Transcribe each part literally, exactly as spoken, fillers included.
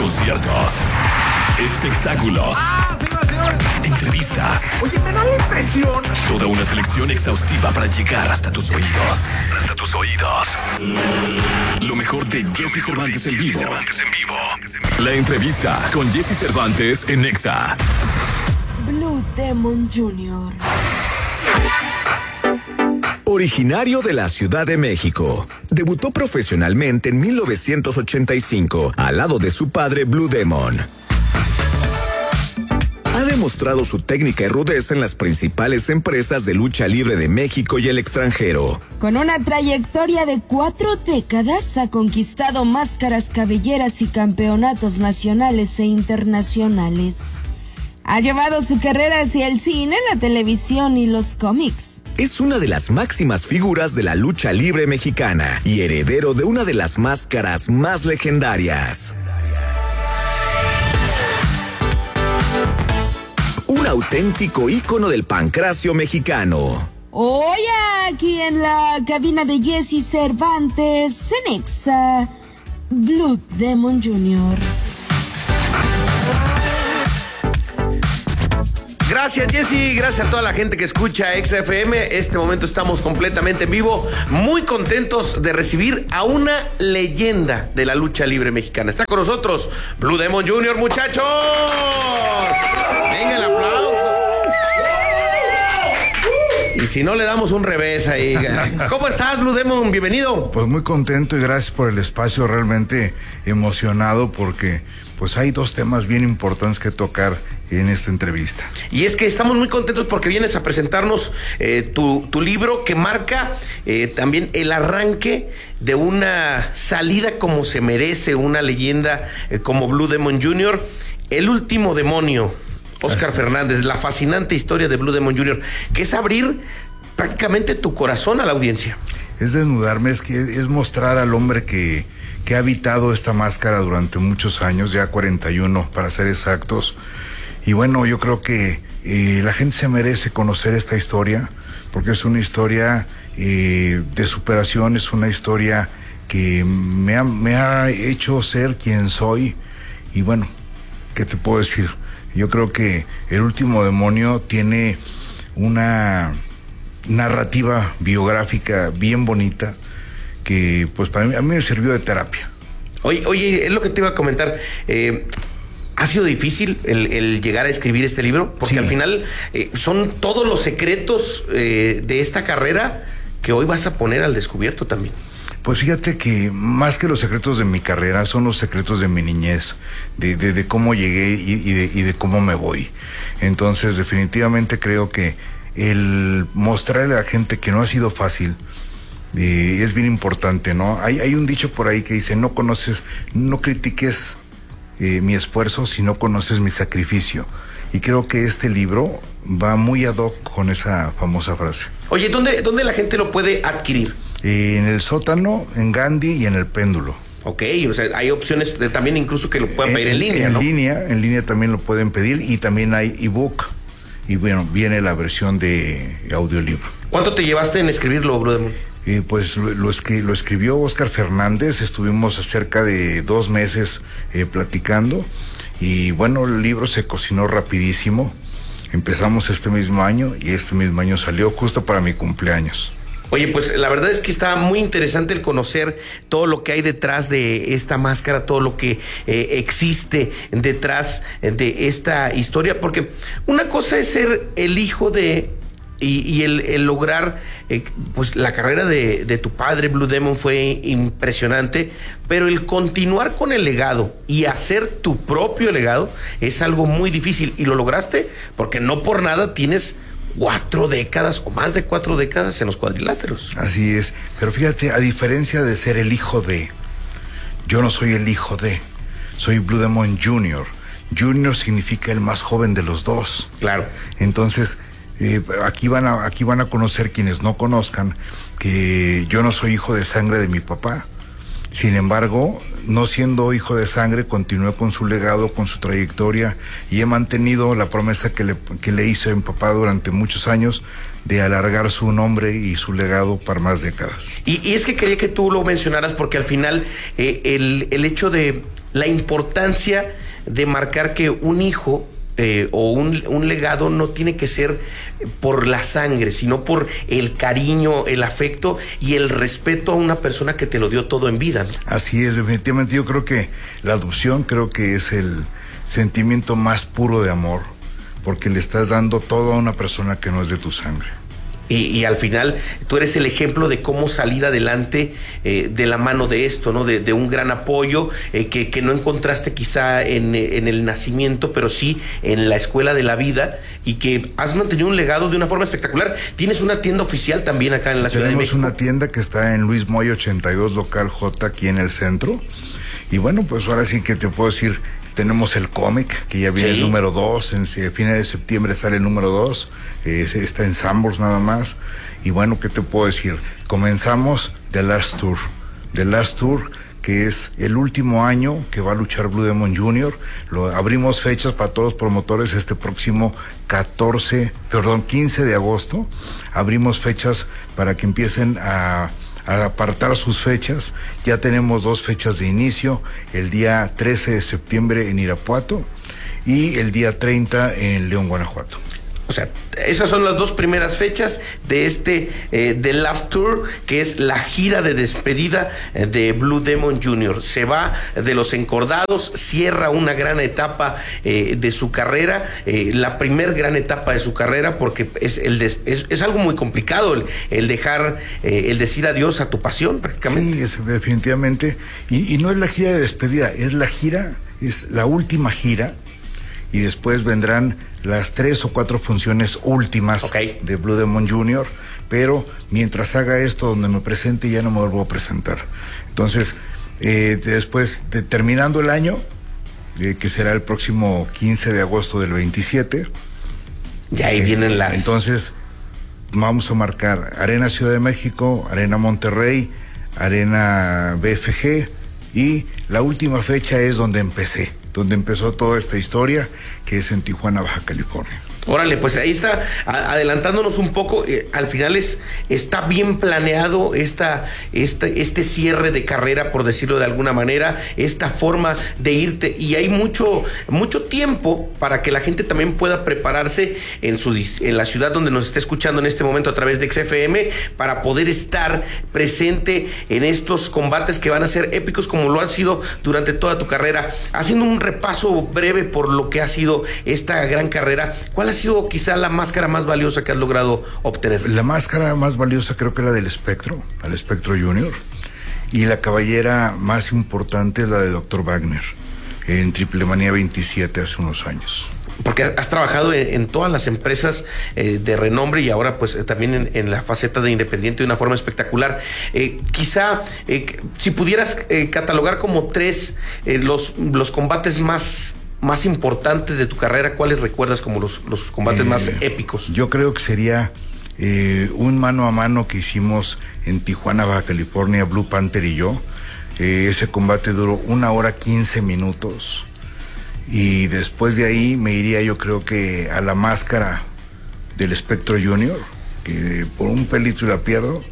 Conciertos, espectáculos, ¡Ah, señor, señor! entrevistas. Oye, me da la impresión. Toda una selección exhaustiva para llegar hasta tus oídos. Hasta tus oídos. Lo mejor de Jesse Cervantes en vivo. La entrevista con Jesse Cervantes en Nexa. Blue Demon junior Originario de la Ciudad de México, debutó profesionalmente en mil novecientos ochenta y cinco al lado de su padre Blue Demon. Ha demostrado su técnica y rudeza en las principales empresas de lucha libre de México y el extranjero. Con una trayectoria de cuatro décadas, ha conquistado máscaras, cabelleras y campeonatos nacionales e internacionales. Ha llevado su carrera hacia el cine, la televisión y los cómics. Es una de las máximas figuras de la lucha libre mexicana y heredero de una de las máscaras más legendarias. Un auténtico ícono del pancracio mexicano. Hoy aquí en la cabina de Jesse Cervantes, en Nexa, Blue Demon junior Gracias, Jesse, gracias a toda la gente que escucha Exa F M. Este momento estamos completamente en vivo, muy contentos de recibir a una leyenda de la lucha libre mexicana. Está con nosotros Blue Demon junior, muchachos. Venga el aplauso. Y si no, le damos un revés ahí. ¿Cómo estás, Blue Demon? Bienvenido. Pues muy contento y gracias por el espacio, realmente emocionado porque pues hay dos temas bien importantes que tocar en esta entrevista. Y es que estamos muy contentos porque vienes a presentarnos eh, tu, tu libro que marca eh, también el arranque de una salida como se merece, una leyenda eh, como Blue Demon junior, El último demonio, Óscar Fernández, la fascinante historia de Blue Demon junior, que es abrir prácticamente tu corazón a la audiencia. Es desnudarme, es que es mostrar al hombre que, que ha habitado esta máscara durante muchos años, ya cuarenta y uno para ser exactos. Y bueno, yo creo que eh, la gente se merece conocer esta historia, porque es una historia eh, de superación, es una historia que me ha, me ha hecho ser quien soy. Y bueno, ¿qué te puedo decir? Yo creo que El último demonio tiene una narrativa biográfica bien bonita que pues para mí, a mí me sirvió de terapia. Oye, oye, es lo que te iba a comentar. Eh, ¿Ha sido difícil el, el llegar a escribir este libro? Porque sí, al final eh, son todos los secretos eh, de esta carrera que hoy vas a poner al descubierto también. Pues fíjate que más que los secretos de mi carrera son los secretos de mi niñez, de, de, de cómo llegué y, y, de, y de cómo me voy. Entonces definitivamente creo que el mostrarle a la gente que no ha sido fácil eh, es bien importante, ¿no? Hay, hay un dicho por ahí que dice, no conoces, no critiques Eh, mi esfuerzo si no conoces mi sacrificio. Y creo que este libro va muy ad hoc con esa famosa frase. Oye, ¿dónde, dónde la gente lo puede adquirir? Eh, en el sótano, en Gandhi y en el péndulo. Ok, o sea, hay opciones de, también incluso que lo puedan pedir en, en línea, en ¿no? En línea, en línea también lo pueden pedir y también hay ebook. Y bueno, viene la versión de audiolibro. ¿Cuánto te llevaste en escribirlo, Blue Demon? Eh, pues lo, lo, escri lo escribió Óscar Fernández, estuvimos cerca de dos meses eh, platicando y bueno, el libro se cocinó rapidísimo. Empezamos este mismo año y este mismo año salió justo para mi cumpleaños. Oye, pues la verdad es que está muy interesante el conocer todo lo que hay detrás de esta máscara, todo lo que eh, existe detrás de esta historia, porque una cosa es ser el hijo de... Y, y el, el lograr, eh, pues la carrera de, de tu padre, Blue Demon, fue impresionante, pero el continuar con el legado y hacer tu propio legado es algo muy difícil, y lo lograste porque no por nada tienes cuatro décadas o más de cuatro décadas en los cuadriláteros. Así es, pero fíjate, a diferencia de ser el hijo de, yo no soy el hijo de, soy Blue Demon junior. Junior significa el más joven de los dos. Claro. Entonces... Eh, aquí van a, aquí van a conocer quienes no conozcan que yo no soy hijo de sangre de mi papá. Sin embargo, no siendo hijo de sangre, continué con su legado, con su trayectoria y he mantenido la promesa que le, que le hice a mi papá durante muchos años de alargar su nombre y su legado para más décadas. Y, y es que quería que tú lo mencionaras porque al final eh, el, el hecho de la importancia de marcar que un hijo eh, o un, un legado no tiene que ser por la sangre, sino por el cariño, el afecto y el respeto a una persona que te lo dio todo en vida, ¿no? Así es, definitivamente yo creo que la adopción creo que es el sentimiento más puro de amor, porque le estás dando todo a una persona que no es de tu sangre. Y, y al final tú eres el ejemplo de cómo salir adelante eh, de la mano de esto, ¿no? De, de un gran apoyo eh, que, que no encontraste quizá en, en el nacimiento, pero sí en la escuela de la vida, y que has mantenido un legado de una forma espectacular. Tienes una tienda oficial también acá en la Ciudad de México. Tenemos una tienda que está en Luis Moya ochenta y dos, local J, aquí en el centro. Y bueno, pues ahora sí que te puedo decir, tenemos el cómic, que ya viene sí. el número dos, en fines de septiembre sale el número dos, eh, está en Sanborns nada más. Y bueno, ¿qué te puedo decir? Comenzamos The Last Tour, The Last Tour, que es el último año que va a luchar Blue Demon junior Lo abrimos fechas para todos los promotores este próximo catorce, perdón, quince de agosto. Abrimos fechas para que empiecen a a apartar sus fechas. Ya tenemos dos fechas de inicio, el día trece de septiembre en Irapuato y el día treinta en León, Guanajuato. O sea, esas son las dos primeras fechas de este eh, The Last Tour, que es la gira de despedida eh, de Blue Demon junior Se va de los encordados, cierra una gran etapa eh, de su carrera, eh, la primer gran etapa de su carrera, porque es el des, es, es algo muy complicado el, el dejar, eh, el decir adiós a tu pasión prácticamente. Sí, es, definitivamente. Y, y no es la gira de despedida, es la gira, es la última gira, y después vendrán las tres o cuatro funciones últimas okay. de Blue Demon junior Pero mientras haga esto, donde me presente, ya no me vuelvo a presentar. Entonces, eh, después, de, terminando el año, eh, que será el próximo quince de agosto del veintisiete. Y ahí eh, vienen las... Entonces, vamos a marcar Arena Ciudad de México, Arena Monterrey, Arena B F G, y la última fecha es donde empecé. donde empezó toda esta historia, que es en Tijuana, Baja California. Órale, pues ahí está, a, adelantándonos un poco, eh, al final es está bien planeado esta, esta, este cierre de carrera, por decirlo de alguna manera, esta forma de irte, y hay mucho, mucho tiempo para que la gente también pueda prepararse en, su, en la ciudad donde nos está escuchando en este momento a través de X F M, para poder estar presente en estos combates que van a ser épicos como lo han sido durante toda tu carrera. Haciendo un repaso breve por lo que ha sido esta gran carrera, ¿cuál ha sido quizá la máscara más valiosa que has logrado obtener? La máscara más valiosa creo que es la del Espectro, al Espectro Junior, y la cabellera más importante es la de doctor Wagner, en Triple Manía veintisiete hace unos años. Porque has trabajado en, en todas las empresas eh, de renombre, y ahora pues eh, también en, en la faceta de independiente de una forma espectacular. Eh, quizá eh, si pudieras eh, catalogar como tres eh, los, los combates más más importantes de tu carrera, ¿cuáles recuerdas como los, los combates eh, más épicos? Yo creo que sería eh, un mano a mano que hicimos en Tijuana, Baja California, Blue Panther y yo. Eh, ese combate duró una hora quince minutos. Y después de ahí me iría, yo creo que a la máscara del Espectro Junior, que por un pelito y la pierdo.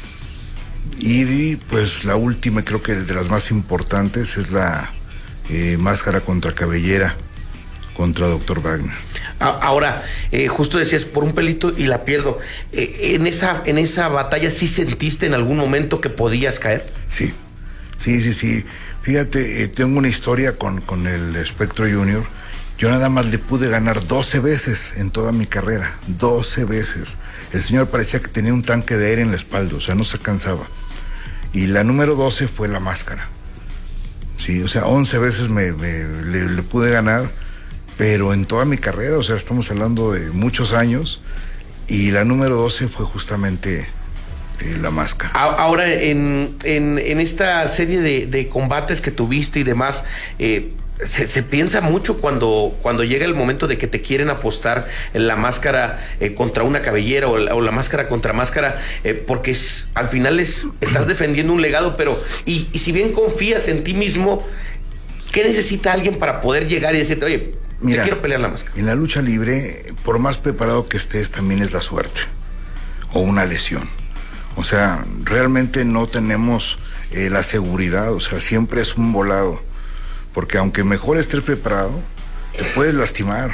Y pues la última, creo que de las más importantes, es la Eh, máscara contra cabellera contra doctor Wagner. Ahora, eh, justo decías, por un pelito y la pierdo. Eh, en esa en esa batalla, ¿sí sentiste en algún momento que podías caer? Sí, sí, sí, sí. Fíjate, eh, tengo una historia con, con el Espectro Junior. Yo nada más le pude ganar doce veces en toda mi carrera. doce veces. El señor parecía que tenía un tanque de aire en la espalda, o sea, no se cansaba. Y la número doce fue la máscara. Sí, o sea, once veces me, me le, le pude ganar, pero en toda mi carrera, o sea, estamos hablando de muchos años, y la número doce fue justamente eh, la máscara. Ahora, en, en, en esta serie de, de combates que tuviste y demás, eh, se, se piensa mucho cuando, cuando llega el momento de que te quieren apostar en la máscara eh, contra una cabellera, o la, o la máscara contra máscara, eh, porque es, al final es, estás defendiendo un legado, pero y, y si bien confías en ti mismo, ¿qué necesita alguien para poder llegar y decirte, oye, mira, quiero pelear la máscara? En la lucha libre, por más preparado que estés, también es la suerte o una lesión. O sea, realmente no tenemos eh, la seguridad, o sea, siempre es un volado. porque aunque mejor estés preparado, te puedes lastimar.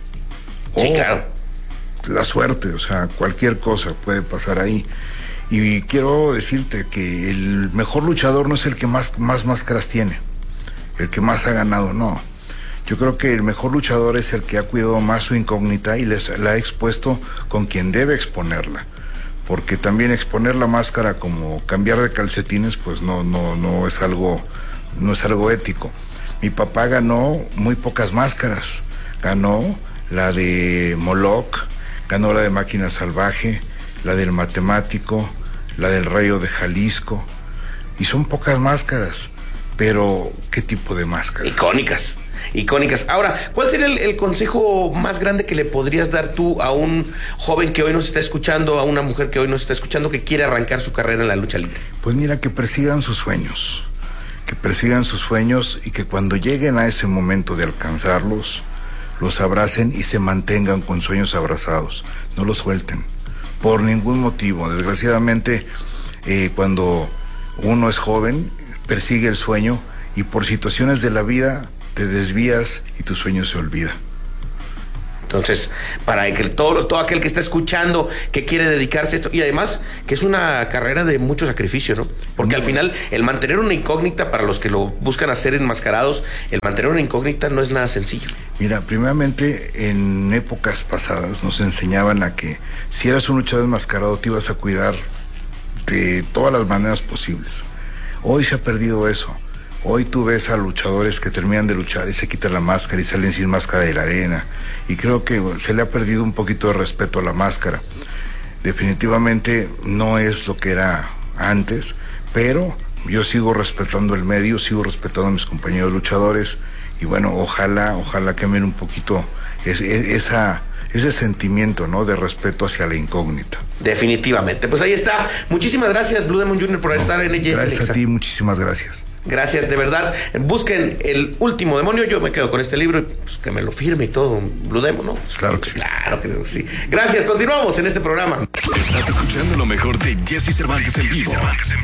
Sí, oh, claro. La suerte, o sea, cualquier cosa puede pasar ahí. Y quiero decirte que el mejor luchador no es el que más, más máscaras tiene, el que más ha ganado, no. Yo creo que el mejor luchador es el que ha cuidado más su incógnita y les, la ha expuesto con quien debe exponerla. Porque también exponer la máscara como cambiar de calcetines, pues no, no, no es algo, no es algo ético. Mi papá ganó muy pocas máscaras. Ganó la de Moloch, ganó la de Máquina Salvaje, la del Matemático, la del Rayo de Jalisco. Y son pocas máscaras, pero ¿qué tipo de máscaras? Icónicas. Icónicas. Ahora, ¿cuál sería el, el consejo más grande que le podrías dar tú a un joven que hoy nos está escuchando, a una mujer que hoy nos está escuchando, que quiere arrancar su carrera en la lucha libre? Pues mira, que persigan sus sueños, que persigan sus sueños y que cuando lleguen a ese momento de alcanzarlos, los abracen y se mantengan con sueños abrazados, no los suelten, por ningún motivo. Desgraciadamente, eh, cuando uno es joven, persigue el sueño y por situaciones de la vida te desvías y tu sueño se olvida. Entonces, para que todo, todo aquel que está escuchando, que quiere dedicarse a esto, y además que es una carrera de mucho sacrificio, ¿no? Porque al final, el mantener una incógnita, para los que lo buscan hacer enmascarados, el mantener una incógnita no es nada sencillo. Mira, primeramente, en épocas pasadas nos enseñaban a que si eras un luchador enmascarado te ibas a cuidar de todas las maneras posibles. Hoy se ha perdido eso. Hoy tú ves a luchadores que terminan de luchar y se quitan la máscara y salen sin máscara de la arena. Y creo que se le ha perdido un poquito de respeto a la máscara. Definitivamente no es lo que era antes, pero yo sigo respetando el medio, sigo respetando a mis compañeros luchadores. Y bueno, ojalá, ojalá quemen un poquito es, es, esa, ese sentimiento, ¿no?, de respeto hacia la incógnita. Definitivamente. Pues ahí está. Muchísimas gracias, Blue Demon junior, por no, estar en el Gracias a ti, muchísimas gracias. Gracias, de verdad. Busquen El Último Demonio. Yo me quedo con este libro y pues, que me lo firme y todo, Blue Demon, ¿no? Pues, claro que sí. Claro que sí. Gracias, continuamos en este programa. Estás escuchando lo mejor de Jesse Cervantes en vivo.